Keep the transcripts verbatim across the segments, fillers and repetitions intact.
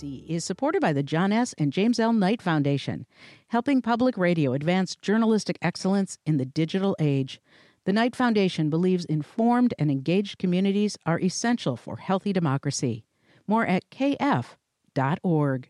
Z is supported by the John S. and James L. Knight Foundation, helping public radio advance journalistic excellence in the digital age. The Knight Foundation believes informed and engaged communities are essential for healthy democracy. More at k f dot org.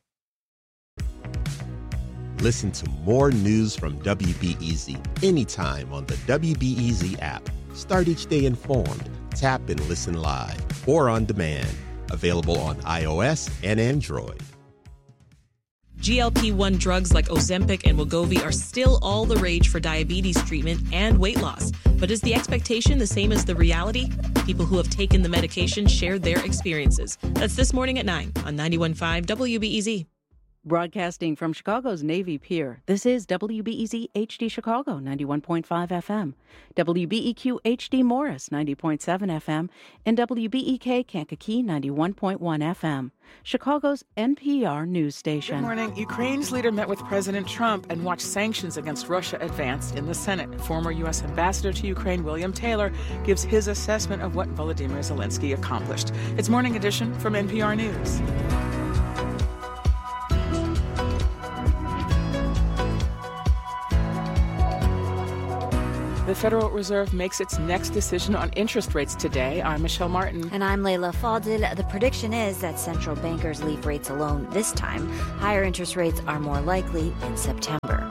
Listen to more news from W B E Z anytime on the W B E Z app. Start each day informed. Tap and listen live or on demand. Available on iOS and Android. G L P one drugs like Ozempic and Wegovy are still all the rage for diabetes treatment and weight loss. But is the expectation the same as the reality? People who have taken the medication shared their experiences. That's this morning at nine on ninety-one point five W B E Z. Broadcasting from Chicago's Navy Pier, this is W B E Z H D Chicago, ninety-one point five F M, W B E Q H D Morris, ninety point seven F M, and W B E K Kankakee, ninety-one point one F M, Chicago's N P R news station. Good morning. Ukraine's leader met with President Trump and watched sanctions against Russia advance in the Senate. Former U S Ambassador to Ukraine, William Taylor, gives his assessment of what Volodymyr Zelensky accomplished. It's Morning Edition from N P R News. The Federal Reserve makes its next decision on interest rates today. I'm Michelle Martin. And I'm Layla Fadil. The prediction is that central bankers leave rates alone this time. Higher interest rates are more likely in September.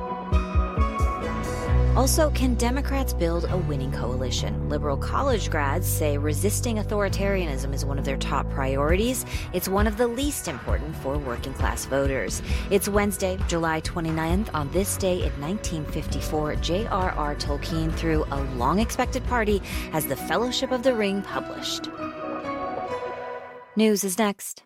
Also, can Democrats build a winning coalition? Liberal college grads say resisting authoritarianism is one of their top priorities. It's one of the least important for working class voters. It's Wednesday, July twenty-ninth. On this day in nineteen fifty-four, J R R Tolkien threw a long-expected party as The Fellowship of the Ring published. News is next.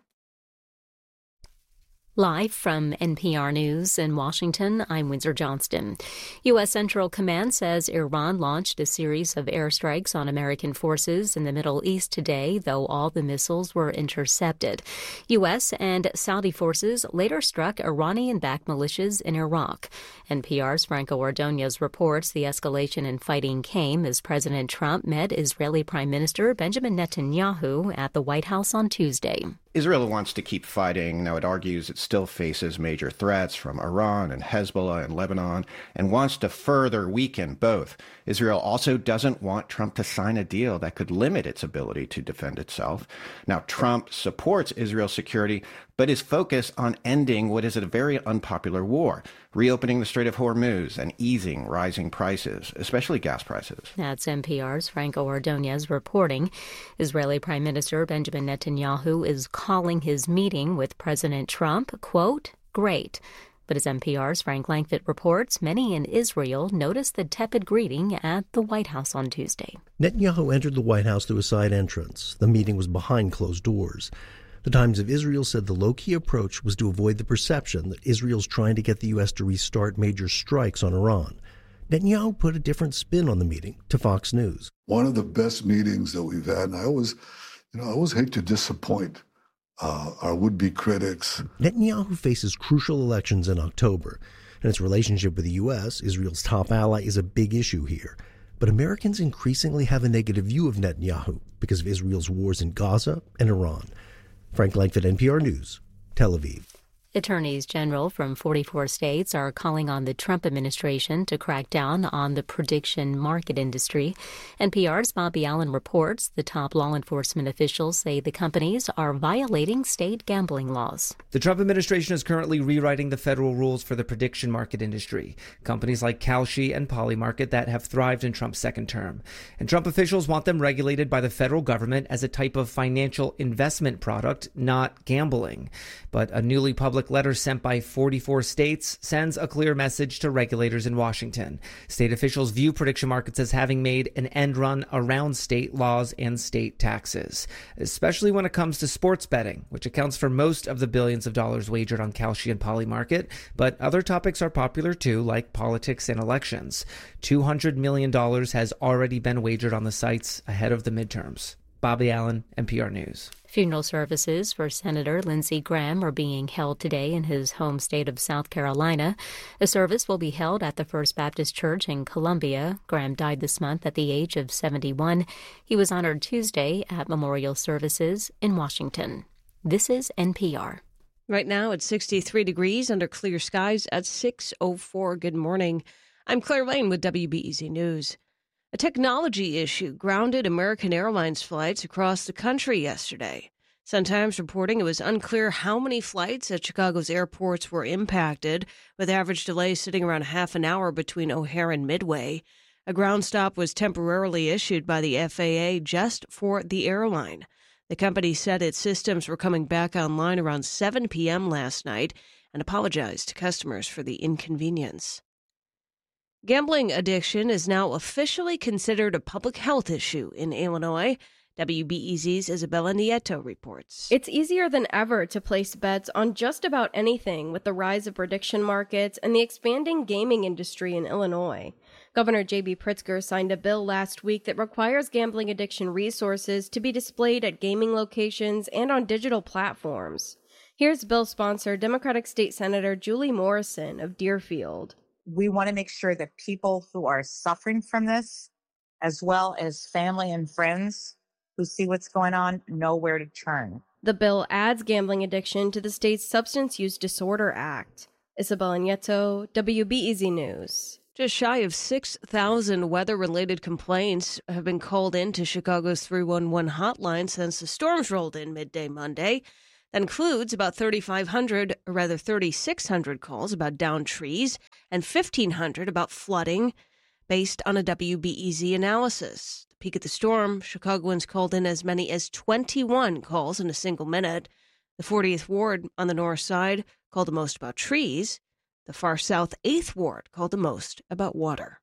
Live from N P R News in Washington, I'm Windsor Johnston. U S. Central Command says Iran launched a series of airstrikes on American forces in the Middle East today, though all the missiles were intercepted. U S and Saudi forces later struck Iranian-backed militias in Iraq. N P R's Franco Ordonez reports the escalation in fighting came as President Trump met Israeli Prime Minister Benjamin Netanyahu at the White House on Tuesday. Israel wants to keep fighting. Now, it argues it still faces major threats from Iran and Hezbollah and Lebanon and wants to further weaken both. Israel also doesn't want Trump to sign a deal that could limit its ability to defend itself. Now, Trump supports Israel's security, but is focused on ending what is a very unpopular war, reopening the Strait of Hormuz and easing rising prices, especially gas prices. That's N P R's Franco Ordonez reporting. Israeli Prime Minister Benjamin Netanyahu is calling his meeting with President Trump, quote, great. But as N P R's Frank Langfitt reports, many in Israel noticed the tepid greeting at the White House on Tuesday. Netanyahu entered the White House through a side entrance. The meeting was behind closed doors. The Times of Israel said the low-key approach was to avoid the perception that Israel's trying to get the U S to restart major strikes on Iran. Netanyahu put a different spin on the meeting to Fox News. One of the best meetings that we've had, and I always, you know, I always hate to disappoint uh, our would-be critics. Netanyahu faces crucial elections in October, and its relationship with the U S, Israel's top ally, is a big issue here. But Americans increasingly have a negative view of Netanyahu because of Israel's wars in Gaza and Iran. Frank Langfitt, N P R News, Tel Aviv. Attorneys general from forty-four states are calling on the Trump administration to crack down on the prediction market industry. N P R's Bobby Allen reports the top law enforcement officials say the companies are violating state gambling laws. The Trump administration is currently rewriting the federal rules for the prediction market industry. Companies like Kalshi and Polymarket that have thrived in Trump's second term. And Trump officials want them regulated by the federal government as a type of financial investment product, not gambling. But a newly public letter sent by forty-four states sends a clear message to regulators in Washington. State officials view prediction markets as having made an end run around state laws and state taxes, especially when it comes to sports betting, which accounts for most of the billions of dollars wagered on Kalshi and Polymarket. But other topics are popular too, like politics and elections. two hundred million dollars has already been wagered on the sites ahead of the midterms. Bobby Allen, N P R News. Funeral services for Senator Lindsey Graham are being held today in his home state of South Carolina. The service will be held at the First Baptist Church in Columbia. Graham died this month at the age of seventy-one. He was honored Tuesday at memorial services in Washington. This is N P R. Right now it's sixty-three degrees under clear skies at six oh four. Good morning. I'm Claire Lane with W B E Z News. A technology issue grounded American Airlines flights across the country yesterday. Sun-Times reporting it was unclear how many flights at Chicago's airports were impacted, with average delays sitting around half an hour between O'Hare and Midway. A ground stop was temporarily issued by the F A A just for the airline. The company said its systems were coming back online around seven p.m. last night and apologized to customers for the inconvenience. Gambling addiction is now officially considered a public health issue in Illinois. W B E Z's Isabella Nieto reports. It's easier than ever to place bets on just about anything with the rise of prediction markets and the expanding gaming industry in Illinois. Governor J B Pritzker signed a bill last week that requires gambling addiction resources to be displayed at gaming locations and on digital platforms. Here's bill sponsor, Democratic State Senator Julie Morrison of Deerfield. We want to make sure that people who are suffering from this, as well as family and friends who see what's going on, know where to turn. The bill adds gambling addiction to the state's Substance Use Disorder Act. Isabella Nieto, W B E Z News. Just shy of six thousand weather-related complaints have been called into Chicago's three one one hotline since the storms rolled in midday Monday. That includes about thirty-five hundred, or rather thirty-six hundred calls about downed trees and fifteen hundred about flooding, based on a W B E Z analysis. The peak of the storm, Chicagoans called in as many as twenty-one calls in a single minute. The fortieth Ward on the north side called the most about trees. The far south eighth Ward called the most about water.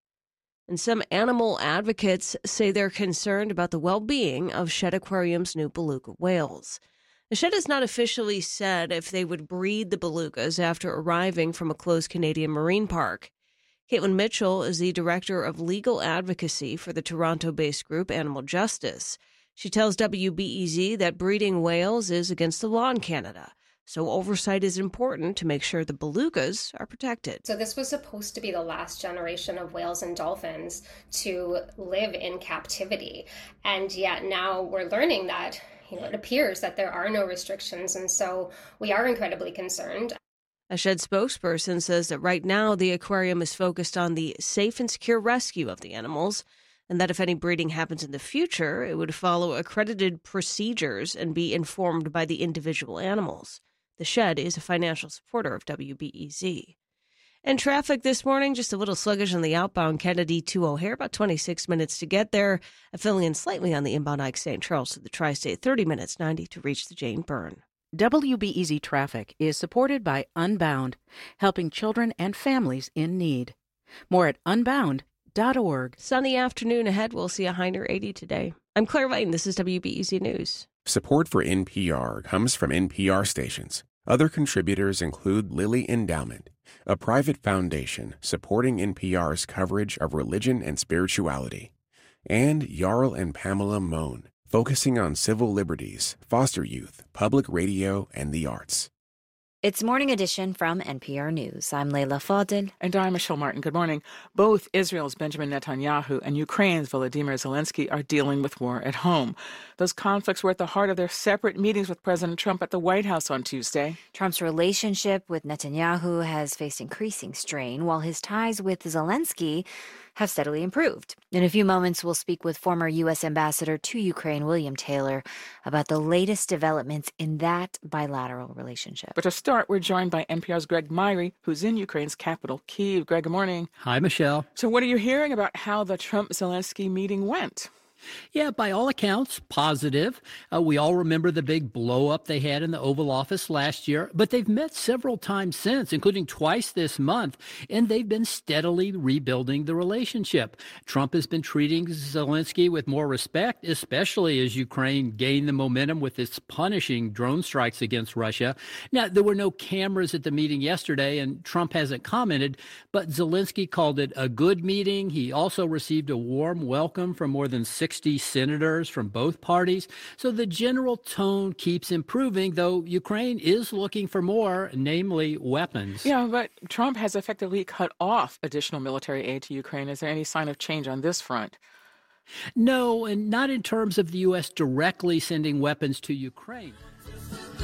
And some animal advocates say they're concerned about the well-being of Shedd Aquarium's new beluga whales. The Shedd has not officially said if they would breed the belugas after arriving from a closed Canadian marine park. Caitlin Mitchell is the director of legal advocacy for the Toronto-based group Animal Justice. She tells W B E Z that breeding whales is against the law in Canada, so oversight is important to make sure the belugas are protected. So this was supposed to be the last generation of whales and dolphins to live in captivity. And yet now we're learning that, you know, it appears that there are no restrictions. And so we are incredibly concerned. A Shedd spokesperson says that right now the aquarium is focused on the safe and secure rescue of the animals, and that if any breeding happens in the future, it would follow accredited procedures and be informed by the individual animals. The Shedd is a financial supporter of W B E Z. And traffic this morning, just a little sluggish on the outbound Kennedy to O'Hare, about twenty-six minutes to get there. Filling in slightly on the inbound Ike Saint Charles to the Tri-State, thirty minutes, ninety to reach the Jane Byrne. W B E Z Traffic is supported by Unbound, helping children and families in need. More at unbound dot org. Sunny afternoon ahead. We'll see a high near eighty today. I'm Claire Lane. This is W B E Z News. Support for N P R comes from N P R stations. Other contributors include Lilly Endowment, a private foundation supporting N P R's coverage of religion and spirituality, and Jarl and Pamela Mohn, focusing on civil liberties, foster youth, public radio, and the arts. It's Morning Edition from N P R News. I'm Leila Fadel. And I'm Michelle Martin. Good morning. Both Israel's Benjamin Netanyahu and Ukraine's Volodymyr Zelensky are dealing with war at home. Those conflicts were at the heart of their separate meetings with President Trump at the White House on Tuesday. Trump's relationship with Netanyahu has faced increasing strain, while his ties with Zelensky have steadily improved. In a few moments, we'll speak with former U S Ambassador to Ukraine, William Taylor, about the latest developments in that bilateral relationship. But to start, we're joined by N P R's Greg Myrie, who's in Ukraine's capital, Kyiv. Greg, good morning. Hi, Michelle. So what are you hearing about how the Trump-Zelensky meeting went? Yeah, by all accounts, positive. Uh, we all remember the big blow-up they had in the Oval Office last year, but they've met several times since, including twice this month, and they've been steadily rebuilding the relationship. Trump has been treating Zelensky with more respect, especially as Ukraine gained the momentum with its punishing drone strikes against Russia. Now, there were no cameras at the meeting yesterday, and Trump hasn't commented, but Zelensky called it a good meeting. He also received a warm welcome from more than six sixty senators from both parties. So the general tone keeps improving, though Ukraine is looking for more, namely weapons. Yeah, but Trump has effectively cut off additional military aid to Ukraine. Is there any sign of change on this front? No, and not in terms of the U S directly sending weapons to Ukraine.